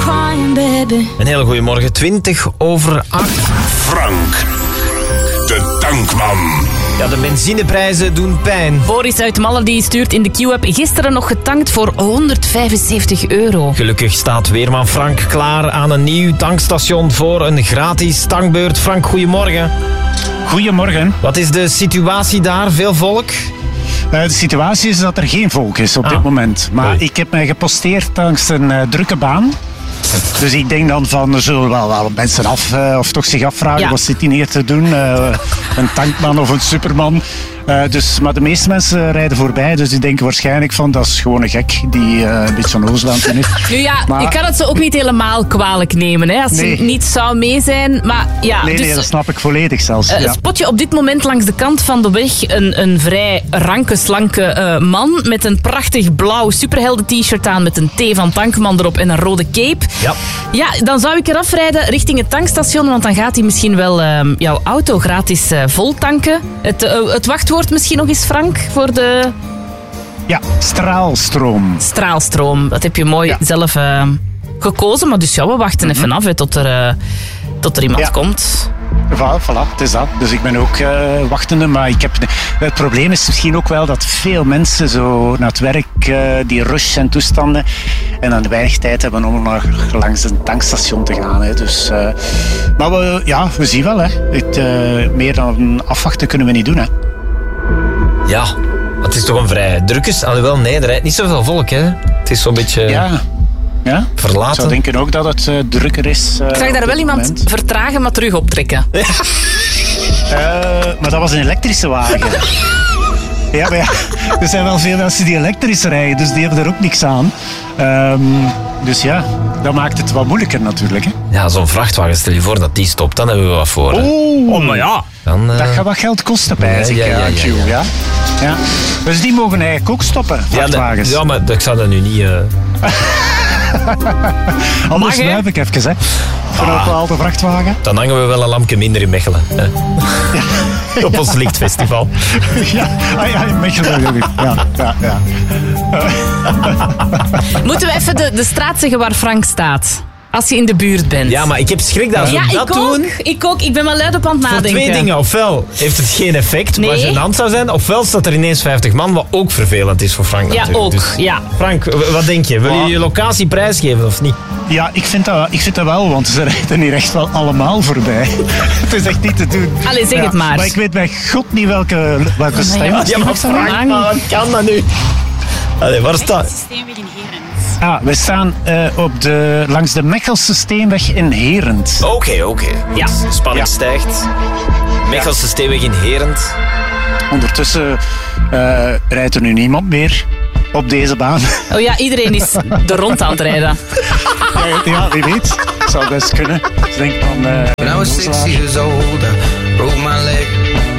crying, baby. Een hele goede morgen, 20:08. Frank, de tankman. Ja, de benzineprijzen doen pijn. Boris uit Malle die stuurt in de Q-app gisteren nog getankt voor €175. Gelukkig staat weerman Frank klaar aan een nieuw tankstation voor een gratis tankbeurt. Frank, goedemorgen. Goedemorgen. Wat is de situatie daar? Veel volk? De situatie is dat er geen volk is op dit moment. Maar ik heb mij geposteerd langs een drukke baan. Dus ik denk dan van, er zullen wel mensen of toch zich afvragen, wat zit hij hier te doen? Een tankman of een superman? Maar de meeste mensen rijden voorbij, dus die denken waarschijnlijk van, dat is gewoon een gek die een beetje onnozel aan het doen is. Nu ja, maar, je kan het ze ook niet helemaal kwalijk nemen, hè, als je niet zou mee zijn. Maar ja, nee, dat snap ik volledig zelfs. Spot je op dit moment langs de kant van de weg een vrij ranke, slanke man met een prachtig blauw superhelden t-shirt aan met een T van tankman erop en een rode cape. Ja, dan zou ik eraf rijden richting het tankstation, want dan gaat hij misschien wel jouw auto gratis vol tanken. Het wachtwoord misschien nog eens, Frank, voor de... Ja, straalstroom. Straalstroom, dat heb je mooi zelf gekozen. Maar dus ja, we wachten even af tot er iemand komt. Voilà, het is dat. Dus ik ben ook wachtende, maar het probleem is misschien ook wel dat veel mensen zo naar het werk, die rush en toestanden, en dan weinig tijd hebben om nog langs een tankstation te gaan. Hè. Dus, maar we zien wel, hè. Meer dan afwachten kunnen we niet doen, hè. Ja, het is toch een vrij drukkes. Alhoewel, nee, er rijdt niet zoveel volk, hè. Het is zo'n beetje... Ja, verlaten. Ik zou denken ook dat het drukker is. Ik zag daar wel iemand vertragen, maar terug optrekken. Maar dat was een elektrische wagen. Maar er zijn wel veel mensen die elektrisch rijden, dus die hebben er ook niks aan. Dus ja, dat maakt het wat moeilijker natuurlijk. Hè. Ja, zo'n vrachtwagen, stel je voor dat die stopt, dan hebben we wat voor. Maar ja. Dan, dat gaat wat geld kosten, pijs ik. Ja. Dus die mogen eigenlijk ook stoppen, vrachtwagens. Ja, maar ik zou dat nu niet... Anders snuif ik even, hè. Vanaf de oude vrachtwagen. Dan hangen we wel een lampje minder in Mechelen. Hè. Ja. Op ons lichtfestival. In Mechelen. Ja. Moeten we even de straat zeggen waar Frank staat? Als je in de buurt bent. Ja, maar ik heb schrik dat ze dat doen. Ik ook. Ik ben wel luid op aan het nadenken. Voor twee dingen. Ofwel heeft het geen effect, wat gênant zou zijn. Ofwel staat er ineens 50 man, wat ook vervelend is voor Frank natuurlijk. Ja, ook. Dus, ja. Frank, wat denk je? Wil je je locatie prijsgeven of niet? Ja, ik vind dat wel, want ze rijden hier echt wel allemaal voorbij. Het is echt niet te doen. Allee, zeg het maar. Maar ik weet bij god niet welke stem. Ja, maar Frank, wat kan dat nu? Allee, waar staat... We staan langs de Mechelse Steenweg in Herent. Oké. Ja. Spanning stijgt. Mechelse Steenweg in Herent. Ondertussen rijdt er nu niemand meer op deze baan. Oh ja, iedereen is er rond aan het rijden. Ja, wie weet. Zou best kunnen. Ik denk van... When I was 6 years old, I broke my leg.